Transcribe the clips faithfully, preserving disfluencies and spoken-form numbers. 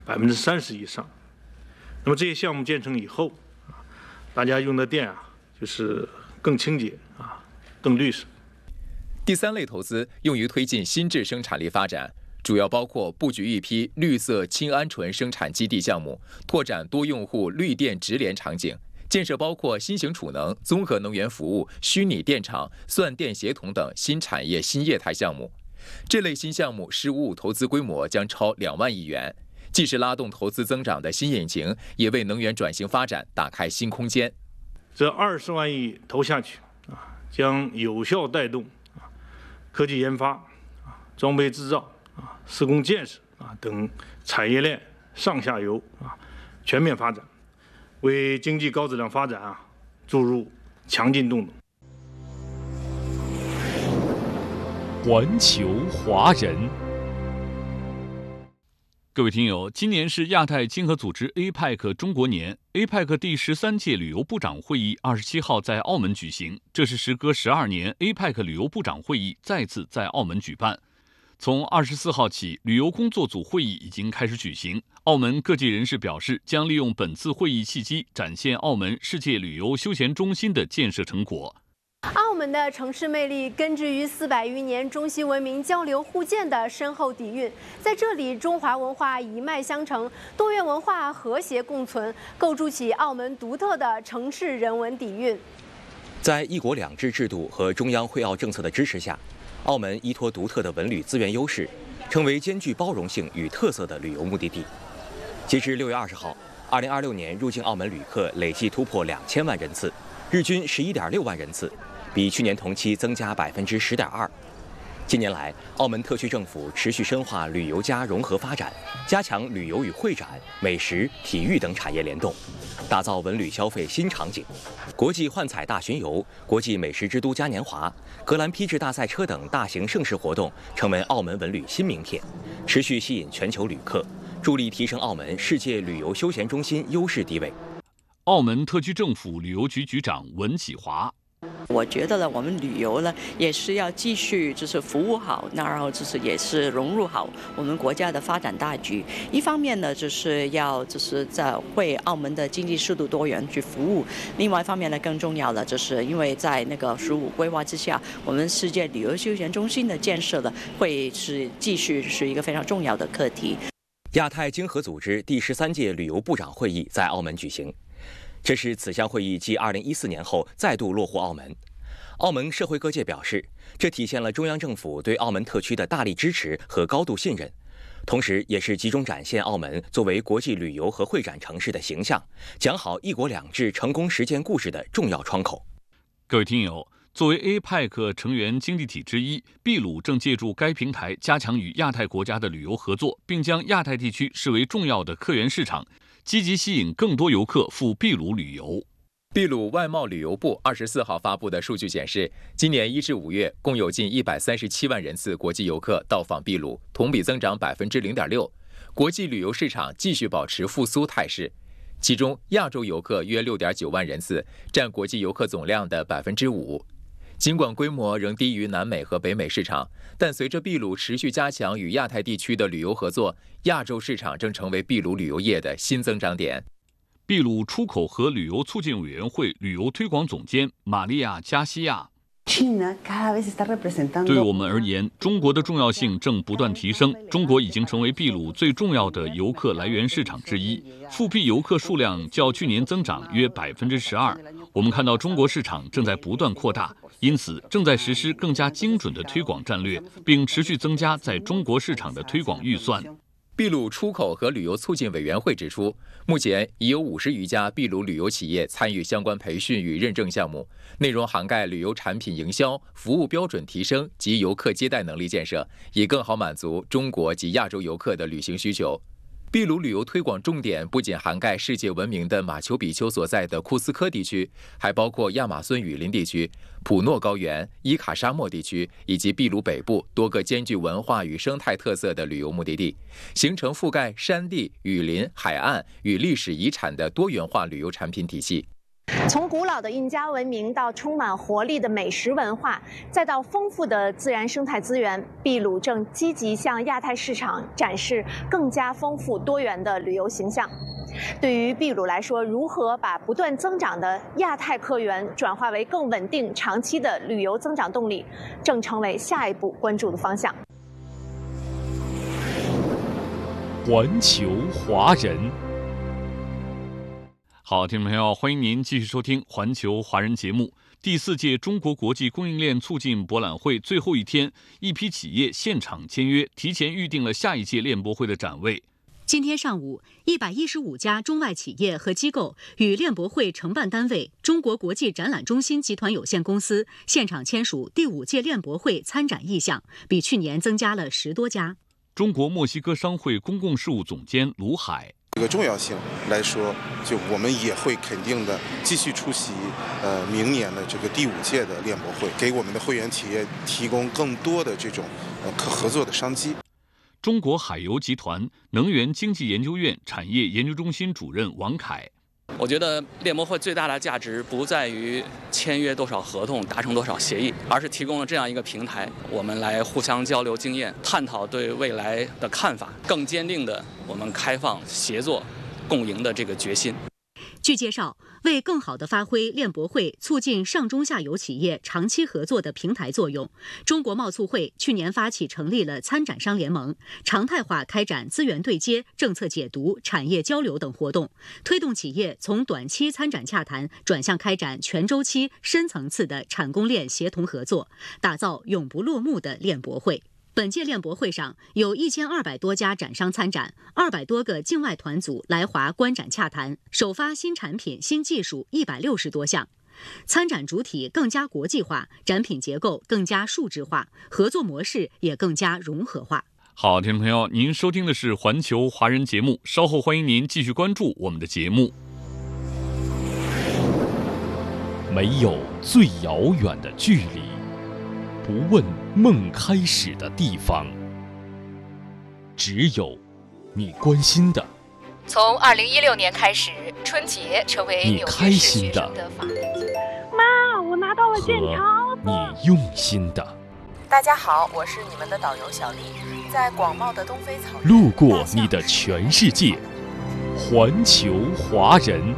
百分之三十以上。那么这些项目建成以后，大家用的电啊，就是更清洁啊，更绿色。 第三类投资用于推进新质生产力发展，主要包括布局一批绿色氢鹌鹑生产基地项目，拓展多用户绿电直联场景，建设包括新型储能、综合能源服务、虚拟电厂、算电协同等新产业新业态项目。这类新项目“十五五”投资规模将超两万亿元，既是拉动投资增长的新引擎，也为能源转型发展打开新空间。 这二十万亿投下去啊，将有效带动啊科技研发、啊装备制造、啊施工建设啊等产业链上下游啊全面发展，为经济高质量发展啊注入强劲动能。 环球华人。各位听友，今年是亚太经合组织 A P E C 中国年 ，A P E C 第十三届旅游部长会议二十七号在澳门举行，这是时隔十二年 A P E C 旅游部长会议再次在澳门举办。从二十四号起，旅游工作组会议已经开始举行。澳门各界人士表示，将利用本次会议契机，展现澳门世界旅游休闲中心的建设成果。 澳门的城市魅力根植于四百余年中西文明交流互鉴的深厚底蕴，在这里，中华文化一脉相承，多元文化和谐共存，构筑起澳门独特的城市人文底蕴。 在一国两制制度和中央惠澳政策的支持下，澳门依托独特的文旅资源优势，成为兼具包容性与特色的旅游目的地。截至六月二十号，二零二六年入境澳门旅客累计突破两千万人次，日均十一点六万人次。比去年同期增加百分之十点二。近年来，澳门特区政府持续深化旅游加融合发展，加强旅游与会展、美食、体育等产业联动，打造文旅消费新场景。国际幻彩大巡游、国际美食之都嘉年华、格兰披治大赛车等大型盛事活动，成为澳门文旅新名片，持续吸引全球旅客，助力提升澳门世界旅游休闲中心优势地位。 澳门特区政府旅游局局长文启华。 我觉得呢，我们旅游呢也是要继续就是服务好，那然后就是也是融入好我们国家的发展大局。一方面呢，就是要就是在为澳门的经济适度多元去服务；另外一方面呢，更重要的就是因为在那个“十五”规划之下，我们世界旅游休闲中心的建设呢，会是继续是一个非常重要的课题。 亚太经合组织第十三届旅游部长会议在澳门举行。这是此项会议继二零一四年后再度落户澳门。澳门社会各界表示，这体现了中央政府对澳门特区的大力支持和高度信任，同时也是集中展现澳门作为国际旅游和会展城市的形象，讲好一国两制成功实践故事的重要窗口。 各位听友，作为 A P E C 成员经济体之一，秘鲁正借助该平台加强与亚太国家的旅游合作，并将亚太地区视为重要的客源市场，积极吸引更多游客赴秘鲁旅游。 秘鲁外贸旅游部二十四号发布的数据显示，今年一至五月共有近一百三十七万人次国际游客到访秘鲁，同比增长百分之零点六。国际旅游市场继续保持复苏态势，其中亚洲游客约六点九万人次，占国际游客总量的百分之五。尽管规模仍低于南美和北美市场，但随着秘鲁持续加强与亚太地区的旅游合作，亚洲市场正成为秘鲁旅游业的新增长点。 秘鲁出口和旅游促进委员会旅游推广总监玛利亚·加西亚。对我们而言，中国的重要性正不断提升。中国已经成为秘鲁最重要的游客来源市场之一，复辟游客数量较去年增长约百分之十二。我们看到中国市场正在不断扩大，因此正在实施更加精准的推广战略，并持续增加在中国市场的推广预算。 秘鲁出口和旅游促进委员会指出，目前已有五十余家秘鲁旅游企业参与相关培训与认证项目，内容涵盖旅游产品营销、服务标准提升及游客接待能力建设，以更好满足中国及亚洲游客的旅行需求。秘鲁旅游推广重点不仅涵盖世界闻名的马丘比丘所在的库斯科地区，还包括亚马逊雨林地区、普诺高原、伊卡沙漠地区以及秘鲁北部多个兼具文化与生态特色的旅游目的地，形成覆盖山地、雨林、海岸与历史遗产的多元化旅游产品体系。 从古老的印加文明到充满活力的美食文化，再到丰富的自然生态资源，秘鲁正积极向亚太市场展示更加丰富多元的旅游形象。对于秘鲁来说，如何把不断增长的亚太客源转化为更稳定、长期的旅游增长动力，正成为下一步关注的方向。 环球华人。好，听众朋友，欢迎您继续收听《环球华人》节目。第四届中国国际供应链促进博览会最后一天，一批企业现场签约，提前预定了下一届链博会的展位。 今天上午，一百一十五家中外企业和机构与链博会承办单位中国国际展览中心集团有限公司现场签署第五届链博会参展意向，比去年增加了十多家。 中国墨西哥商会公共事务总监卢海。 这个重要性来说，就我们也会肯定的继续出席呃明年的这个第五届的链博会，给我们的会员企业提供更多的这种呃可合作的商机。 中国海油集团能源经济研究院产业研究中心主任王凯。 我觉得链博会最大的价值不在于签约多少合同、达成多少协议，而是提供了这样一个平台，我们来互相交流经验，探讨对未来的看法，更坚定的我们开放、协作、共赢的这个决心。 据介绍，为更好地发挥链博会促进上中下游企业长期合作的平台作用，中国贸促会去年发起成立了参展商联盟，常态化开展资源对接、政策解读、产业交流等活动，推动企业从短期参展洽谈转向开展全周期、深层次的产供链协同合作，打造永不落幕的链博会。本届链博会上有一千二百多家展商参展，二百多个境外团组来华观展洽谈，首发新产品、新技术一百六十多项。参展主体更加国际化，展品结构更加数字化，合作模式也更加融合化。 好，听众朋友，您收听的是环球华人节目，稍后欢迎您继续关注我们的节目。 没有最遥远的距离，不问梦开始的地方，只有你关心的。 从二零一六年开始，春节成为你开心的。 妈，我拿到了健康。 你用心的。 大家好，我是你们的导游小丽，在广袤的东非草原， 路过你的全世界，环球华人。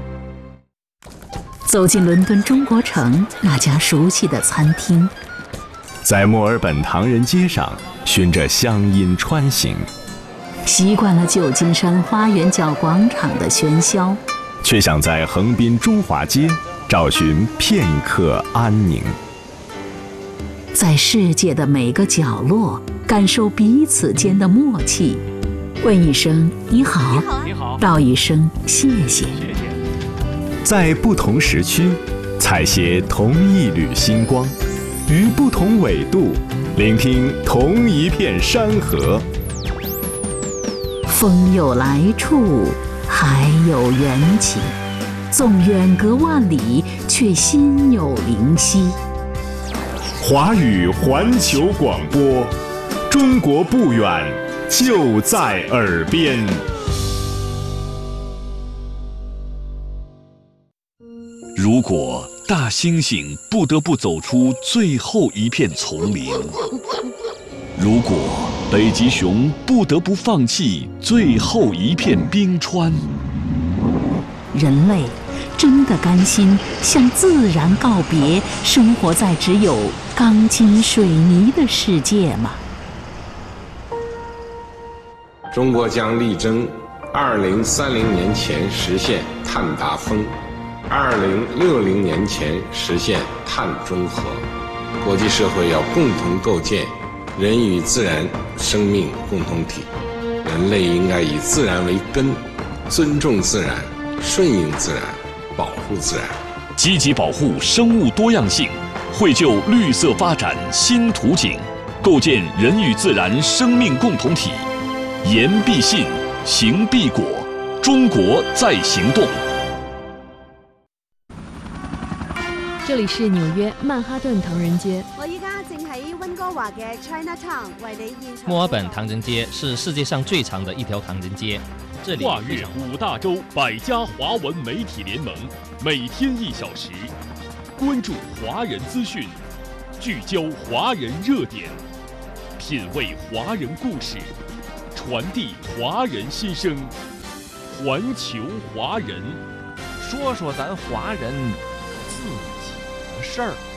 走进伦敦中国城那家熟悉的餐厅， 在墨尔本唐人街上循着乡音穿行， 习惯了旧金山花园角广场的喧嚣， 却想在横滨中华街找寻片刻安宁。 在世界的每个角落感受彼此间的默契，问一声你好， 你好， 道一声谢谢。 在不同时区采撷同一缕星光，于不同纬度聆听同一片山河。 风有来处，海有缘起，纵远隔万里，却心有灵犀。 华语环球广播，中国不远，就在耳边。 如果大猩猩不得不走出最后一片丛林，如果北极熊不得不放弃最后一片冰川， 人类真的甘心向自然告别，生活在只有钢筋水泥的世界吗？ 中国将力争二零三零年前实现碳达峰，二零六零年前实现碳中和。国际社会要共同构建人与自然生命共同体，人类应该以自然为根，尊重自然，顺应自然，保护自然， 积极保护生物多样性，绘就绿色发展新图景，构建人与自然生命共同体。言必信，行必果，中国在行动。 这里是纽约曼哈顿唐人街。 我依家正喺温哥華嘅 Chinatown 為你現場。 墨爾本唐人街是世界上最長的一條唐人街。 跨越五大洲百家华文媒体联盟，每天一小时，关注华人资讯，聚焦华人热点，品味华人故事，传递华人心声，环球华人， 说说咱华人自己的事儿。